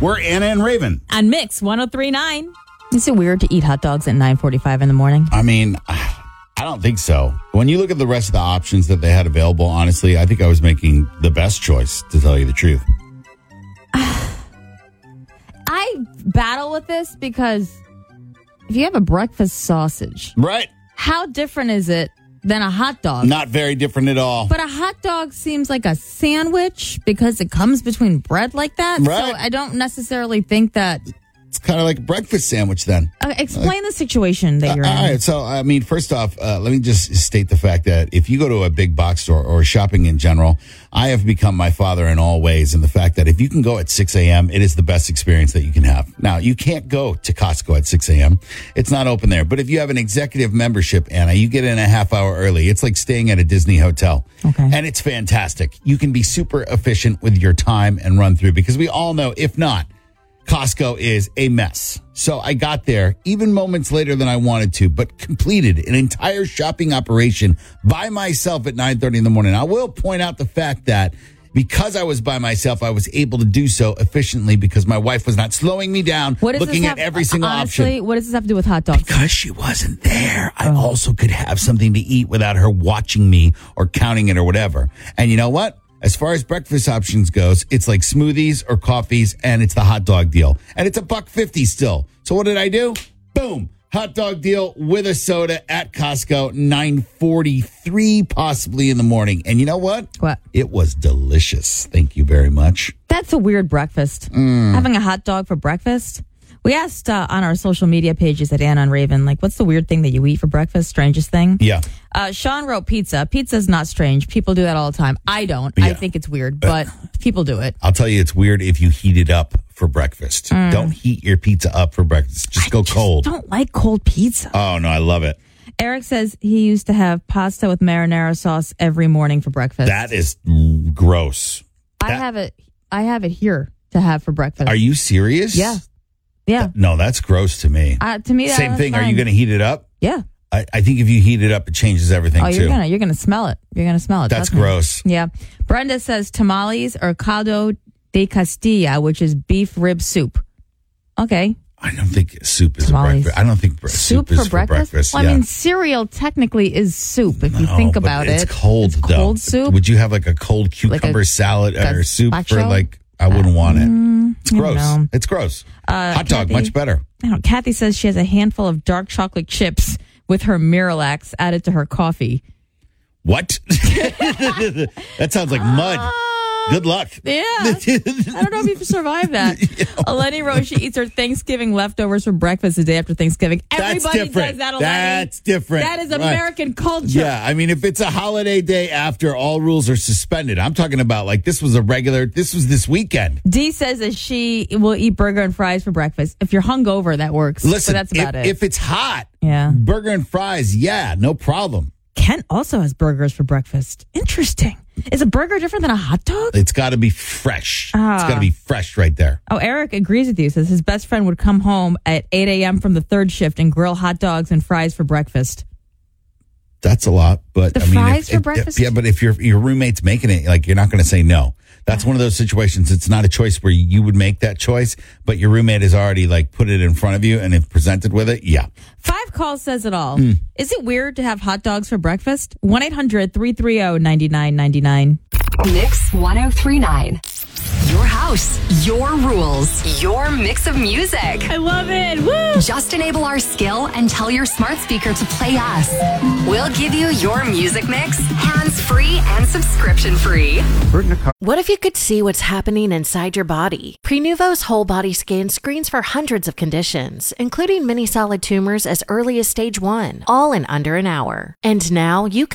We're Anna and Raven. On Mix 103.9. Is it weird to eat hot dogs at 9:45 in the morning? I mean, I don't think so. When you look at the rest of the options that they had available, honestly, I think I was making the best choice, to tell you the truth. I battle with this because if you have a breakfast sausage, Right. how different is it than a hot dog? Not very different at all. But a hot dog seems like a sandwich because it comes between bread like that. Right. So I don't necessarily think that. It's kind of like a breakfast sandwich then. Explain the situation that you're in. All right. So, I mean, first off, let me just state the fact that if you go to a big box store or shopping in general, I have become my father in all ways. And the fact that if you can go at 6 a.m., it is the best experience that you can have. Now, you can't go to Costco at 6 a.m. It's not open there. But if you have an executive membership, Anna, you get in a half hour early. It's like staying at a Disney hotel. Okay. And it's fantastic. You can be super efficient with your time and run through because we all know, if not, Costco is a mess. So I got there even moments later than I wanted to, but completed an entire shopping operation by myself at 9:30 in the morning. I will point out the fact that because I was by myself, I was able to do so efficiently because my wife was not slowing me down, looking at every single option. What does this have to do with hot dogs? Because she wasn't there. I also could have something to eat without her watching me or counting it or whatever. And you know what? As far as breakfast options goes, it's like smoothies or coffees, and it's the hot dog deal. And it's $1.50 still. So what did I do? Boom. Hot dog deal with a soda at Costco, $9.43 possibly in the morning. And you know what? What? It was delicious. Thank you very much. That's a weird breakfast. Having a hot dog for breakfast. We asked on our social media pages at Anna and Raven, like, what's the weird thing that you eat for breakfast? Strangest thing? Yeah. Sean wrote pizza. Pizza's not strange. People do that all the time. I don't. Yeah. I think it's weird, but people do it. I'll tell you, it's weird if you heat it up for breakfast. Don't heat your pizza up for breakfast. Just go cold. I don't like cold pizza. Oh, no, I love it. Eric says he used to have pasta with marinara sauce every morning for breakfast. That is gross. I have it here to have for breakfast. Are you serious? Yeah. Yeah. No, that's gross to me. To me, Same that's thing. fine. Are you going to heat it up? Yeah. I think if you heat it up, it changes everything too. You're gonna smell it. You're gonna smell it. That's definitely. gross. Yeah. Brenda says tamales or caldo de castilla, which is beef rib soup. Okay. I don't think soup is Tamales. a breakfast. I don't think soup is for breakfast. Well, I mean, cereal technically is soup if you think about it. It's cold though. Cold soup. Would you have like a cold cucumber salad or soup for gazpacho? like? I wouldn't want it. It's I don't gross. know. It's gross. Hot dog, Kathy, much better. Kathy says she has a handful of dark chocolate chips with her Miralax added to her coffee. What? That sounds like mud. Good luck. Yeah. I don't know if you can survive that. Eleni wrote she eats her Thanksgiving leftovers for breakfast the day after Thanksgiving. Everybody does that, Eleni. That's different. That is Right. American culture. Yeah, I mean, if it's a holiday day after, all rules are suspended. I'm talking about like this was this weekend. Dee says that she will eat burger and fries for breakfast. If you're hungover, that works. Listen, but that's about it. If it's hot, Yeah. burger and fries, yeah, no problem. Kent also has burgers for breakfast. Interesting. Is a burger different than a hot dog? It's got to be fresh. It's got to be fresh right there. Oh, Eric agrees with you. Says his best friend would come home at 8 a.m. from the third shift and grill hot dogs and fries for breakfast. That's a lot, but The I mean, fries for breakfast? yeah, but if your roommate's making it, like you're not going to say no. That's one of those situations. It's not a choice where you would make that choice, but your roommate has already like put it in front of you and if presented with it. Yeah. 5 calls says it all. Is it weird to have hot dogs for breakfast? 1-800-330-9999. Mix 1039. Your house, your rules, your mix of music. I love it. Woo! Just enable our skill and tell your smart speaker to play us. We'll give you your music mix, hands-free and subscription-free. What if you could see what's happening inside your body? Prenuvo's whole body scan screens for hundreds of conditions, including many solid tumors as early as stage 1, all in under an hour. And now you